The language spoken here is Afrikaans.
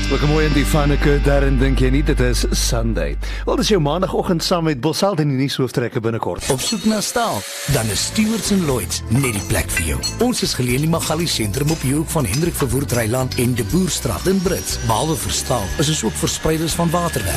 Lekker mooi in die Vanneke, daarin dink jy nie, dit is Sunday. Wel, dis jou maandagoggend saam met Bosalt en die nuushooftrekke binnekort. Op soek na staal, dan is Stewards & Lloyds net die plek vir jou. Ons is geleë in die Magali sentrum op die hoek van Hendrik Verwoerd Reiland en De Boerstraat in Brits. Behalwe vir staal, is ons ook verspreiders van waterwerk.